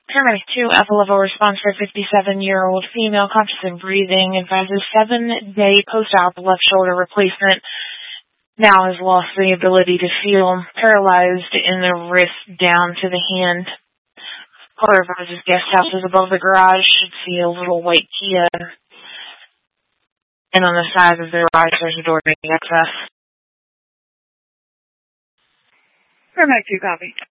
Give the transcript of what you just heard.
Paramedic 2, alpha level response for 57-year-old female, conscious and breathing, advises 7-day post-op left shoulder replacement. Now has lost the ability to feel, paralyzed in the wrist down to the hand. Caller advises guest house is above the garage, should see a little white Kia. And on the side of the garage there's a door to access. Paramedic 2, copy.